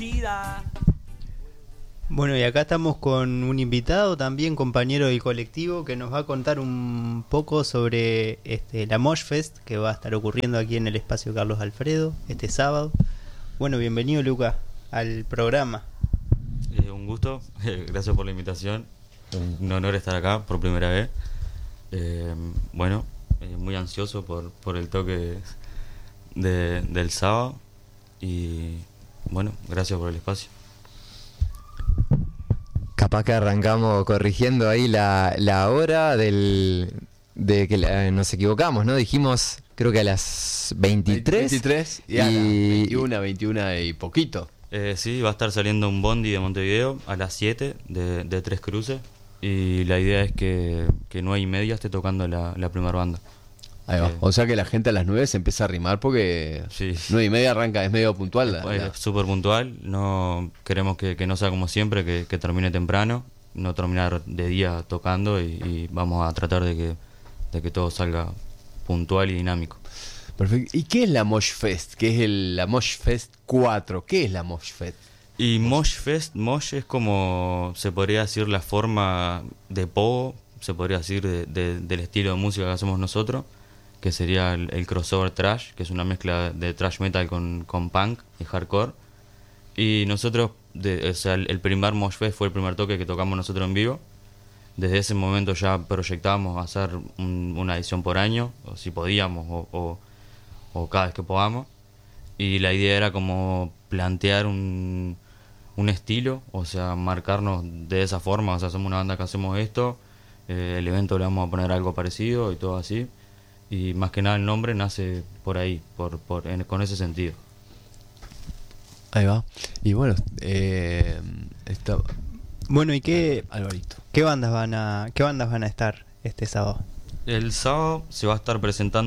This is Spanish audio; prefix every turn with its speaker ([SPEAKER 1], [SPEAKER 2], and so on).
[SPEAKER 1] chida.
[SPEAKER 2] Bueno, y acá estamos con un invitado, también compañero del colectivo, que nos va a contar un poco sobre la Mosh Fest que va a estar ocurriendo aquí en el espacio Carlos Alfredo este sábado. Bueno, bienvenido, Luca, al programa.
[SPEAKER 3] Un gusto, gracias por la invitación. Un honor estar acá por primera vez. Muy ansioso por el toque del sábado. Y bueno, gracias por el espacio.
[SPEAKER 4] Capaz que arrancamos corrigiendo ahí la hora de que nos equivocamos, ¿no? Dijimos, creo que a las 23.
[SPEAKER 5] 23 y a las 21 y poquito.
[SPEAKER 3] Sí, va a estar saliendo un bondi de Montevideo a las 7 de Tres Cruces. Y la idea es que 9:30 esté tocando la primera banda.
[SPEAKER 5] Ahí va. O sea que la gente a las 9 se empieza a rimar porque
[SPEAKER 3] Sí.
[SPEAKER 5] 9:30 arranca, es medio puntual.
[SPEAKER 3] Es súper puntual, no queremos que no sea como siempre, que termine temprano, no terminar de día tocando y vamos a tratar de que todo salga puntual y dinámico.
[SPEAKER 5] Perfecto. ¿Y qué es la Mosh Fest? ¿Qué es la Mosh Fest 4? ¿Qué es la Mosh Fest?
[SPEAKER 3] Y Mosh es como, se podría decir, la forma de pogo, se podría decir, del estilo de música que hacemos nosotros, que sería el crossover trash, que es una mezcla de trash metal con punk y hardcore. Y nosotros, el primer Mosh Fest fue el primer toque que tocamos nosotros en vivo. Desde ese momento ya proyectábamos hacer una edición por año, o si podíamos, o cada vez que podamos. Y la idea era como plantear un estilo, o sea, marcarnos de esa forma. O sea, somos una banda que hacemos esto, el evento le vamos a poner algo parecido y todo así. Y más que nada el nombre nace por ahí, con ese sentido.
[SPEAKER 5] Ahí va. Y bueno,
[SPEAKER 2] Bueno, ¿y qué
[SPEAKER 5] Alvarito.
[SPEAKER 2] bandas van a estar este sábado?
[SPEAKER 3] El sábado se va a estar presentando